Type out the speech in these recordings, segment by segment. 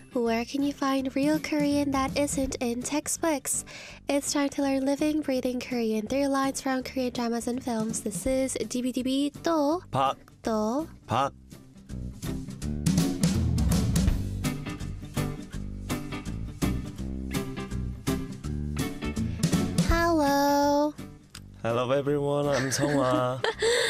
Where can you find real Korean that isn't in textbooks? It's time to learn living, breathing Korean through lines from Korean dramas and films. This is DBDB 또 박, 또 박. Hello. Hello everyone, I'm 성화.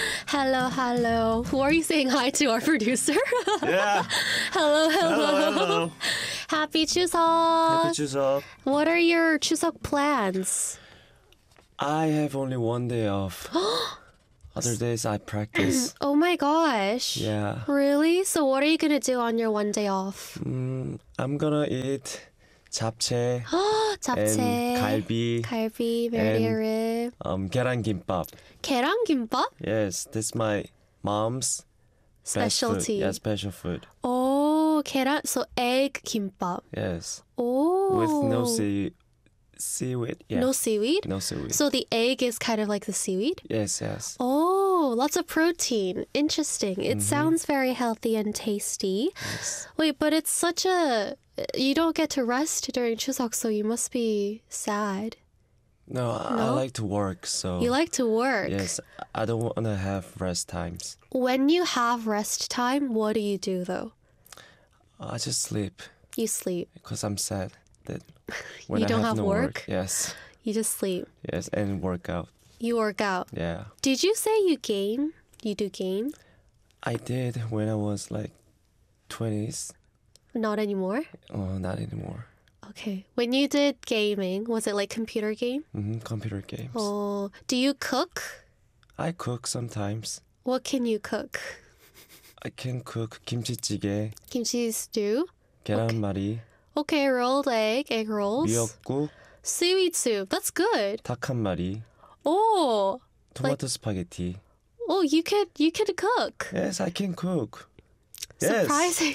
Hello. Who are you saying hi to? Our producer? Yeah. hello. Hello. Happy 추석. Happy 추석. What are your 추석 plans? I have only one day off. Other days I practice. Oh my gosh. Yeah. Really? So what are you going to do on your one day off? I'm gonna eat 잡채 잡채, and 갈비, 갈비, 메리르, 계란김밥. 계란김밥? Yes, that's my mom's best Specialty. food. Yeah, special food. Oh, 계란, so egg 김밥. Yes. Oh. With no seaweed. Yeah. No seaweed? No seaweed. So the egg is kind of like the seaweed? Yes. Oh, lots of protein. Interesting. It sounds very healthy and tasty. Yes. Wait, but it's such a... You don't get to rest during Chuseok, so you must be sad. No, I No? like to work, so... You like to work. Yes, I don't want to have rest times. When you have rest time, what do you do though? I just sleep You sleep. because I'm sad that when You I don't have have no work? Yes, You just sleep. yes, and work out. You work out. Yeah, Did you say you game? You do game? I did when I was like 20s. Not anymore? Oh, not anymore. Okay. When you did gaming, was it like computer game? Computer games. Oh, do you cook? I cook sometimes. What can you cook? I can cook kimchi-jjigae, Kimchi stew? 계란말이, Okay, rolled egg rolls. 미역국, Seaweed soup. That's good. 닭 한 마리, Oh, 토마토 스파게티. you could cook. Yes, I can cook. Yes. Surprising.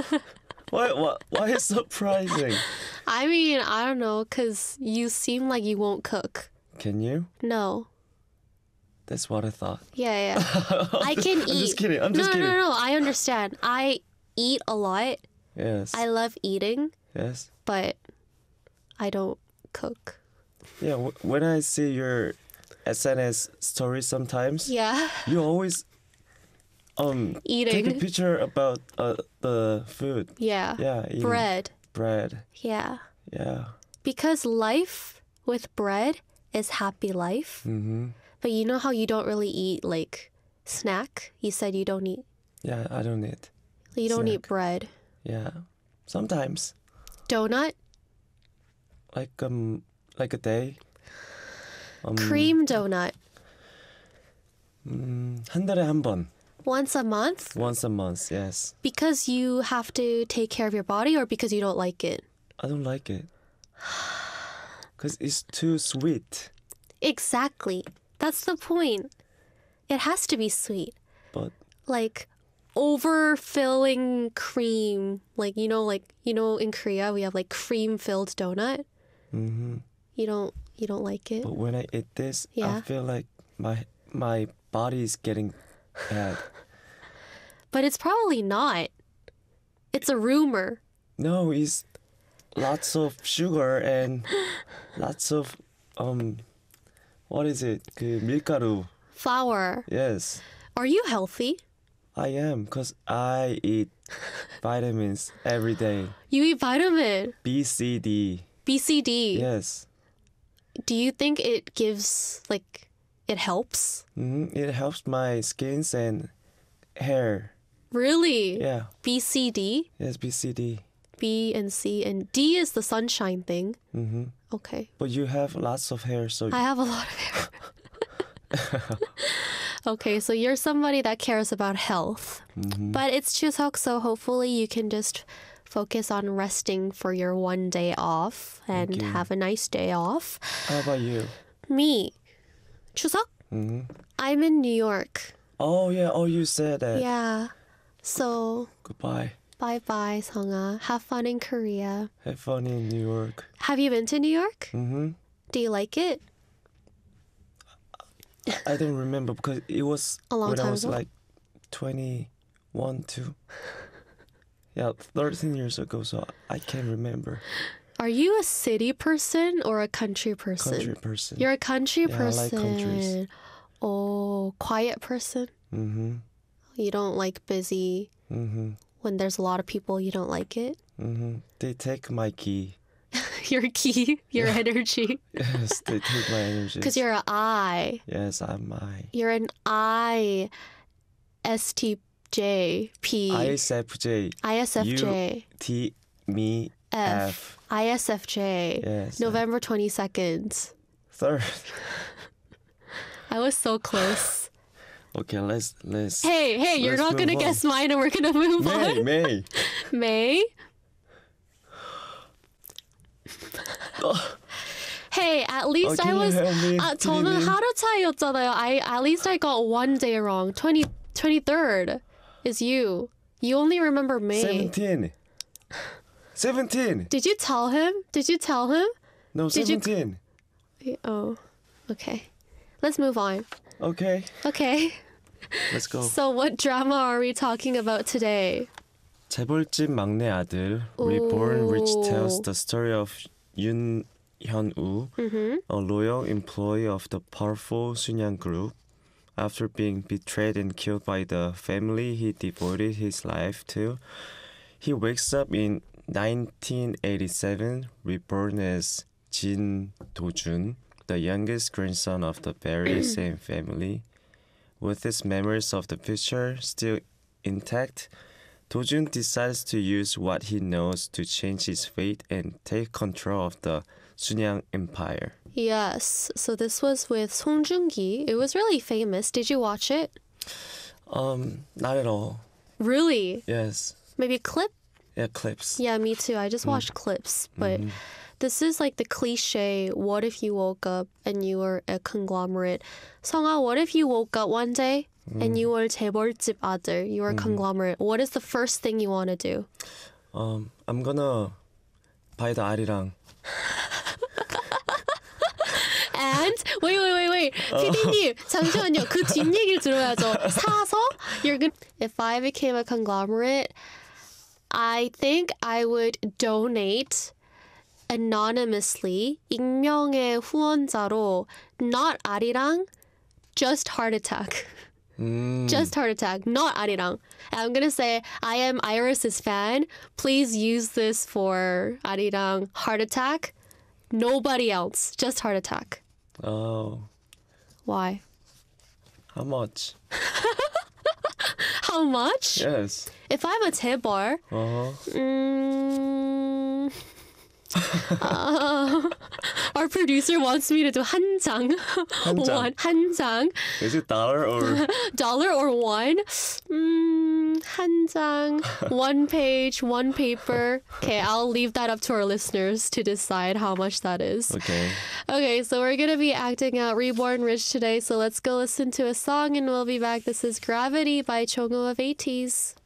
Why is surprising? I mean, I don't know, because you seem like you won't cook. Can you? No. That's what I thought. Yeah. I can eat. I'm just kidding. I'm just kidding. No. I understand. I eat a lot. Yes. I love eating, Yes. but I don't cook. Yeah. When I see your SNS stories, sometimes Yeah. you always take a Eating. picture about the food. Yeah. Yeah. Eating Bread. Yeah. Yeah. Because life with bread is happy life. Mm-hmm. But you know how you don't really eat like snack? You said you don't eat Yeah. I don't eat. eat Snack. bread. Yeah. Sometimes Donut, like a day. cream donut. 한 달에 한 번. Once a month? Once a month. Yes. Because you have to take care of your body or because you don't like it? I don't like it. Cause it's too sweet. Exactly. That's the point. It has to be sweet. But Like overfilling cream. Like in Korea we have like cream filled donut. You don't like it? But when I eat this, Yeah. I feel like my body is getting bad. But it's probably not. It's a rumor. No, it's lots of sugar and lots of what is it? 그 밀가루. Flour. Yes, Are you healthy? I am because I eat vitamins every day. You eat vitamin. B, C, D. BCD. Yes. Do you think it gives, like, it helps? It helps my skins and hair. Really? Yeah. BCD? Yes, B, C, D. B and C and D is the sunshine thing. Mm-hmm. Okay. But you have lots of hair, so I have a lot of hair. Okay, so you're somebody that cares about health. But it's Chuseok, so hopefully you can just focus on resting for your one day off and you. have a nice day off. How about you? Me, Chuseok? I'm in New York. Oh yeah. Oh, you said that. Yeah. So, Goodbye. bye-bye, Songa. Have fun in Korea. Have fun in New York. Have you been to New York? Mm-hmm. Do you like it? I don't remember because it was A long when time I was ago? like 21, 2. Yeah, 13 years ago, so I can't remember. Are you a city person or a country person? Country person. You're a country Yeah, person. I like countries. Oh, quiet person? Mm-hmm. You don't like busy. Mm-hmm. When there's a lot of people, you don't like it? Mm-hmm. They take my key. Your key, your energy. Yes, they take my energy. Because you're an I. Yes, I'm You're an I. STJ. P. ISFJ. ISFJ. T. Me. F. ISFJ. Yes. November 22nd. Third. I was so close. Okay, let's. Hey, you're not going to guess mine and we're going to move on. May. May? Hey, at least I was. 저는 하루 차이였잖아요. At least I got one day wrong. 23rd is you. You only remember May. 17. Did you tell him? No, 17. Oh, okay. Let's move on. Okay. Let's go. So what drama are we talking about today? 재벌집 막내 아들 Reborn, which tells the story of Yoon Hyun-woo, a loyal employee of the powerful Sunyang Group. After being betrayed and killed by the family he devoted his life to, he wakes up in 1987, reborn as Jin Do-jun, the youngest grandson of the very same family. With his memories of the future still intact, Do-jun decides to use what he knows to change his fate and take control of the Sunyang Empire. Yes, so this was with Song Joong-ki. It was really famous. Did you watch it? Not at all. Really? Yes. Maybe a clip? Yeah, clips. Yeah, me too. I just watched clips, but this is like the cliche, what if you woke up and you were a conglomerate? 성아, what if you woke up one day and you were 재벌집 아들, you were a conglomerate? What is the first thing you want to do? I'm gonna buy the 아리랑. And wait. PD님, 잠시만요. 그 뒷얘기를 들어야죠. 사서 if I became a conglomerate, I think I would donate anonymously 익명의 후원자로 not 아리랑, just heart attack. Just heart attack, not 아리랑. And I'm gonna say, I am Iris's fan. Please use this for 아리랑 heart attack. Nobody else, just heart attack. Oh. Why? How much? How much? Yes. If I'm a 재벌, our producer wants me to do 한 장. 한 장. Is it dollar or? Dollar or one? 한 장, one page, one paper. Okay, I'll leave that up to our listeners to decide how much that is. Okay, so we're going to be acting out Reborn Rich today, so let's go listen to a song and we'll be back. This is Gravity by Chongo of 80s.